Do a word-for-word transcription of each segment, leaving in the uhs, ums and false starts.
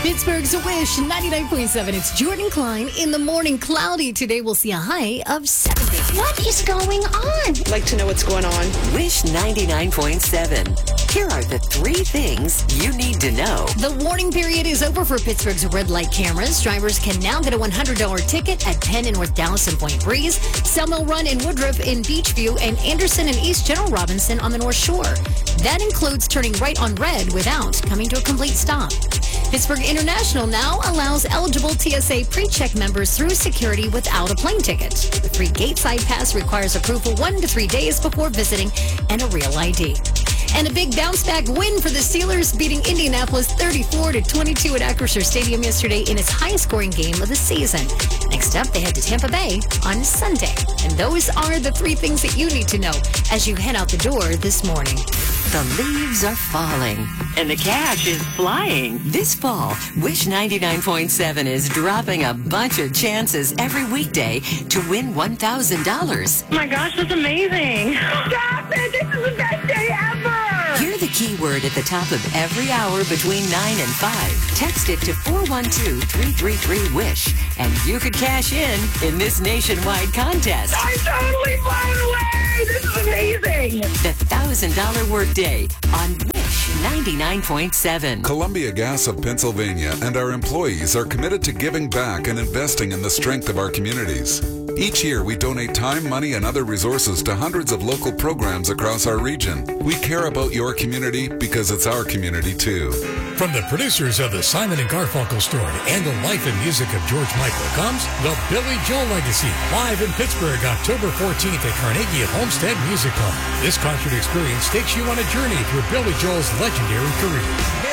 Pittsburgh's Wish ninety-nine point seven. It's Jordan Klein in the morning. Cloudy today. We'll see a high of seventy. What is going on? I'd like to know what's going on. Wish ninety-nine point seven. Here are the three things you need to know. The warning period is over for Pittsburgh's red light cameras. Drivers can now get a one hundred dollars ticket at Penn in North Dallas and Point Breeze, Selmill Run in Woodruff in Beachview, and Anderson and East General Robinson on the North Shore. That includes turning right on red without coming to a complete stop. Pittsburgh International now allows eligible T S A pre-check members through security without a plane ticket. The free gateside pass requires approval one to three days before visiting and a real I D. And a big bounce-back win for the Steelers, beating Indianapolis thirty-four to twenty-two at Acrisure Stadium yesterday in its highest-scoring game of the season. Next up, they head to Tampa Bay on Sunday. And those are the three things that you need to know as you head out the door this morning. The leaves are falling, and the cash is flying. This fall, Wish ninety-nine point seven is dropping a bunch of chances every weekday to win one thousand dollars. Oh my gosh, that's amazing. Stop it! This is the best day ever! Hear the keyword at the top of every hour between nine and five. Text it to four one two, three three three, WISH, and you could cash in in this nationwide contest. I'm totally blown away! This is amazing! The one thousand dollars workday on Wish ninety-nine point seven. Columbia Gas of Pennsylvania and our employees are committed to giving back and investing in the strength of our communities. Each year, we donate time, money, and other resources to hundreds of local programs across our region. We care about your community because it's our community, too. From the producers of the Simon and Garfunkel story and the life and music of George Michael comes the Billy Joel Legacy, live in Pittsburgh, October fourteenth at Carnegie Homestead Music Hall. This concert experience takes you on a journey through Billy Joel's legendary career.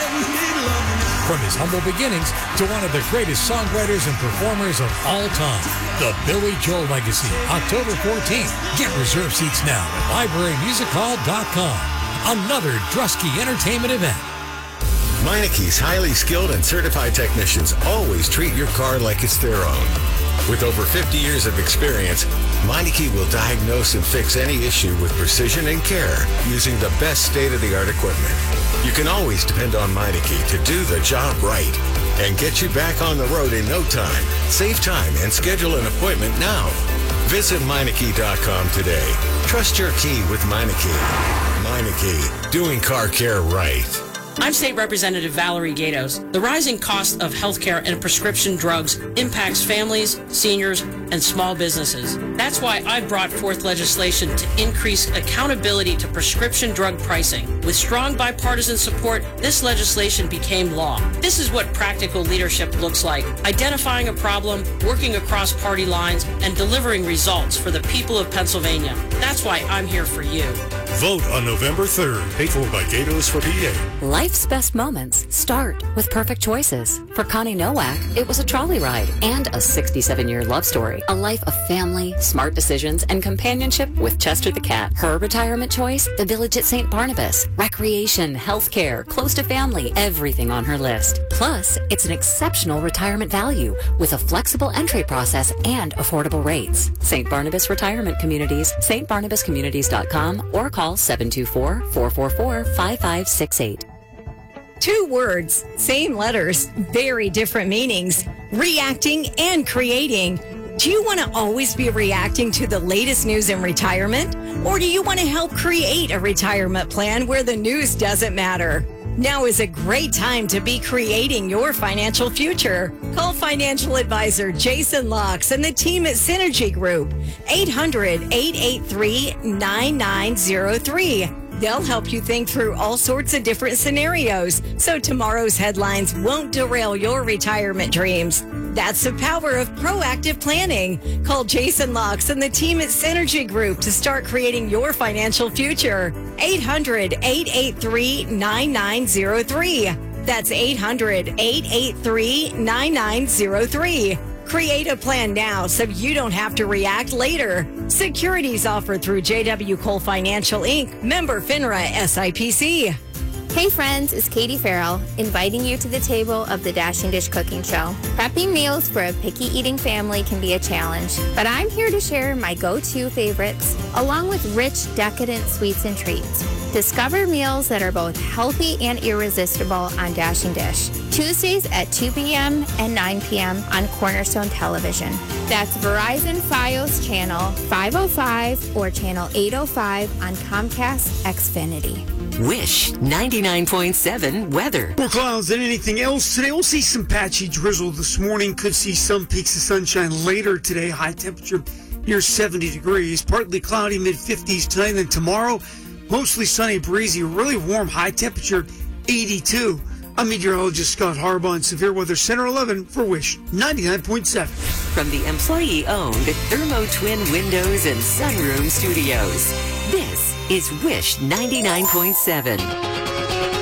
From his humble beginnings to one of the greatest songwriters and performers of all time. The Billy Joel Legacy, October fourteenth. Get reserved seats now at library music hall dot com. Another Drusky Entertainment event. Meineke's highly skilled and certified technicians always treat your car like it's their own. With over fifty years of experience, Meineke will diagnose and fix any issue with precision and care using the best state-of-the-art equipment. You can always depend on Meineke to do the job right and get you back on the road in no time. Save time and schedule an appointment now. Visit Meineke dot com today. Trust your key with Meineke. Meineke, doing car care right. I'm State Representative Valerie Gatos. The rising cost of healthcare and prescription drugs impacts families, seniors, and small businesses. That's why I brought forth legislation to increase accountability to prescription drug pricing. With strong bipartisan support, this legislation became law. This is what practical leadership looks like: identifying a problem, working across party lines, and delivering results for the people of Pennsylvania. That's why I'm here for you. Vote on November third. Paid for by Gatos for P A. Life's best moments start with perfect choices. For Connie Nowak, it was a trolley ride and a sixty-seven-year love story. A life of family, smart decisions, and companionship with Chester the cat. Her retirement choice, the village at Saint Barnabas. Recreation, healthcare, close to family, everything on her list. Plus, it's an exceptional retirement value with a flexible entry process and affordable rates. Saint Barnabas Retirement Communities, st barnabas communities dot com, or call seven two four, four four four, five five six eight. Two words, same letters, very different meanings. Reacting and creating. Do you want to always be reacting to the latest news in retirement? Or do you want to help create a retirement plan where the news doesn't matter? Now is a great time to be creating your financial future. Call financial advisor Jason Locks and the team at Synergy Group, eight hundred, eight eight three, nine nine zero three. They'll help you think through all sorts of different scenarios so tomorrow's headlines won't derail your retirement dreams. That's the power of proactive planning. Call Jason Locks and the team at Synergy Group to start creating your financial future. eight hundred, eight eight three, nine nine zero three. That's eight hundred, eight eight three, nine nine zero three. Create a plan now so you don't have to react later. Securities offered through J W Cole Financial Incorporated. Member FINRA S I P C. Hey friends, it's Katie Farrell, inviting you to the table of the Dashing Dish Cooking Show. Prepping meals for a picky eating family can be a challenge, but I'm here to share my go-to favorites, along with rich, decadent sweets and treats. Discover meals that are both healthy and irresistible on Dashing Dish. Tuesdays at two p.m. and nine p.m. on Cornerstone Television. That's Verizon Fios Channel five oh five or Channel eight oh five on Comcast Xfinity. Wish ninety-nine point seven weather. More clouds than anything else today. We'll see some patchy drizzle this morning. Could see some peaks of sunshine later today. High temperature near seventy degrees. Partly cloudy, mid fifties tonight. Then tomorrow, mostly sunny, breezy, really warm, high temperature eighty-two. I'm meteorologist Scott Harbaugh in Severe Weather Center eleven for Wish ninety-nine point seven. From the employee-owned Thermo Twin Windows and Sunroom Studios, this is Wish ninety-nine point seven.